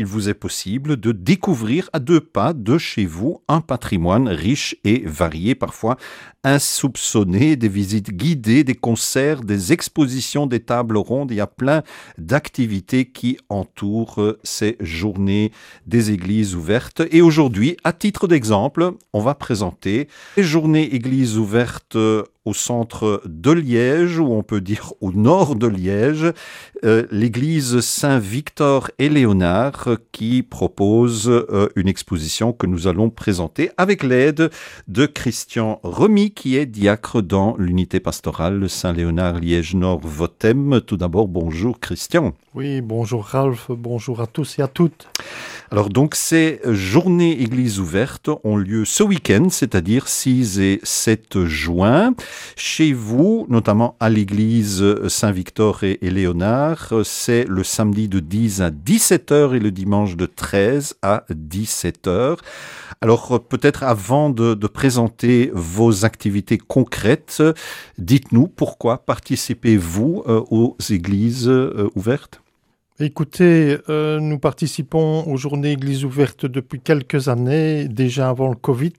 Il vous est possible de découvrir à 2 pas de chez vous un patrimoine riche et varié, parfois insoupçonné, des visites guidées, des concerts, des expositions, des tables rondes. Il y a plein d'activités qui entourent ces journées des églises ouvertes. Et aujourd'hui, à titre d'exemple, on va présenter les journées églises ouvertes au centre de Liège, ou on peut dire au nord de Liège, l'église Saint-Victor et Léonard qui propose une exposition que nous allons présenter avec l'aide de Christian Remy, qui est diacre dans l'unité pastorale Saint-Léonard Liège-Nord-Vothème. Tout d'abord, bonjour Christian. Oui, bonjour Ralph, bonjour à tous et à toutes. Alors donc ces journées églises ouvertes ont lieu ce week-end, c'est-à-dire 6 et 7 juin. Chez vous, notamment à l'église Saint-Victor et Léonard, c'est le samedi de 10 à 17h et le dimanche de 13 à 17h. Alors peut-être avant de présenter vos activités concrètes, dites-nous pourquoi participez-vous aux églises ouvertes ? Écoutez, nous participons aux journées églises ouvertes depuis quelques années, déjà avant le Covid,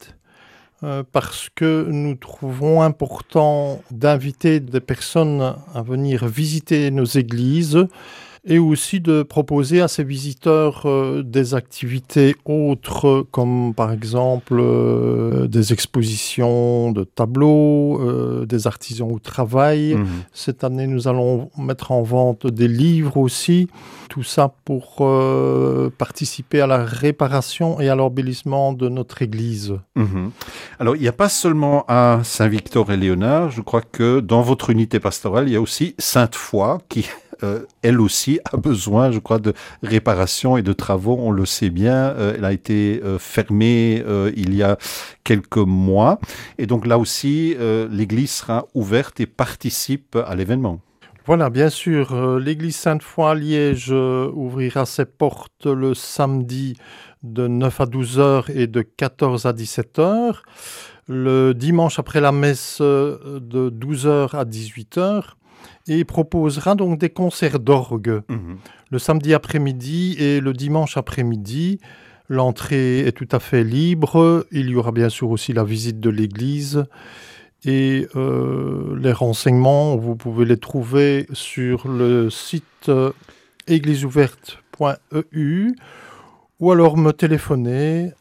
parce que nous trouvons important d'inviter des personnes à venir visiter nos églises et aussi de proposer à ces visiteurs des activités autres, comme par exemple des expositions de tableaux, des artisans au travail. Cette année, nous allons mettre en vente des livres aussi. Tout ça pour participer à la réparation et à l'embellissement de notre église. Alors, il n'y a pas seulement à Saint-Victor et Léonard. Je crois que dans votre unité pastorale, il y a aussi Sainte-Foy qui... elle aussi a besoin, je crois, de réparation et de travaux. On le sait bien, elle a été fermée il y a quelques mois. Et donc là aussi, l'église sera ouverte et participe à l'événement. Voilà, bien sûr, l'église Sainte-Foy à Liège ouvrira ses portes le samedi de 9 à 12 heures et de 14 à 17 heures. Le dimanche après la messe de 12 heures à 18 heures. Et proposera donc des concerts d'orgue le samedi après-midi et le dimanche après-midi. L'entrée est tout à fait libre. Il y aura bien sûr aussi la visite de l'église. Et les renseignements, vous pouvez les trouver sur le site égliseouverte.eu ou alors me téléphoner.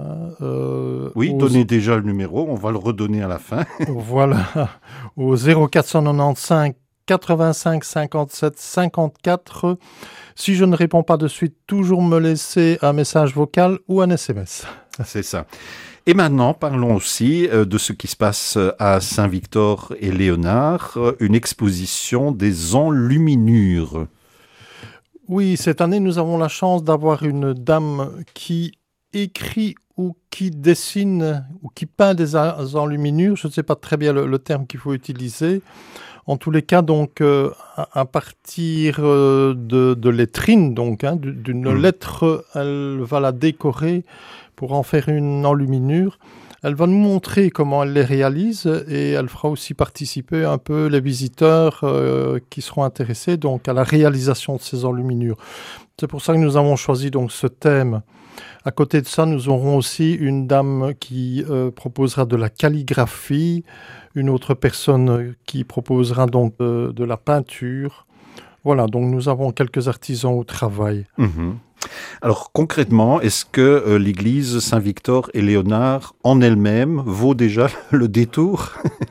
Oui, donnez déjà le numéro, on va le redonner à la fin. Voilà, au 0495 85 57 54. Si je ne réponds pas de suite, toujours me laisser un message vocal ou un SMS. C'est ça. Et maintenant, parlons aussi de ce qui se passe à Saint-Victor et Léonard, une exposition des enluminures. Oui, cette année, nous avons la chance d'avoir une dame qui écrit ou qui dessine ou qui peint des enluminures. Je ne sais pas très bien le terme qu'il faut utiliser. En tous les cas, donc, à partir de lettrines, donc, d'une lettre, elle va la décorer pour en faire une enluminure. Elle va nous montrer comment elle les réalise et elle fera aussi participer un peu les visiteurs qui seront intéressés donc, à la réalisation de ces enluminures. C'est pour ça que nous avons choisi donc, ce thème. À côté de ça, nous aurons aussi une dame qui proposera de la calligraphie, une autre personne qui proposera donc de la peinture. Voilà, donc nous avons quelques artisans au travail. Alors concrètement, est-ce que l'église Saint-Victor et Léonard en elle-même vaut déjà le détour ?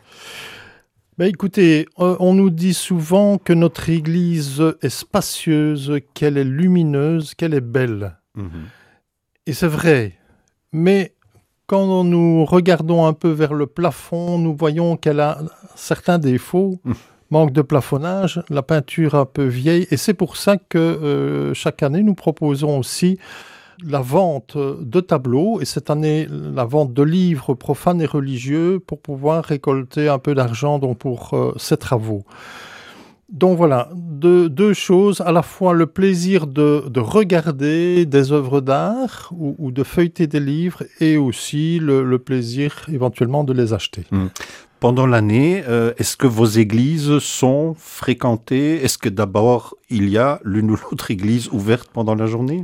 Écoutez, on nous dit souvent que notre église est spacieuse, qu'elle est lumineuse, qu'elle est belle. Et c'est vrai, mais quand nous regardons un peu vers le plafond, nous voyons qu'elle a certains défauts, manque de plafonnage, la peinture un peu vieille, et c'est pour ça que chaque année nous proposons aussi la vente de tableaux, et cette année la vente de livres profanes et religieux pour pouvoir récolter un peu d'argent donc, pour ces travaux. Donc voilà, deux choses, à la fois le plaisir de regarder des œuvres d'art ou de feuilleter des livres et aussi le plaisir éventuellement de les acheter. Pendant l'année, est-ce que vos églises sont fréquentées ? Est-ce que d'abord il y a l'une ou l'autre église ouverte pendant la journée ?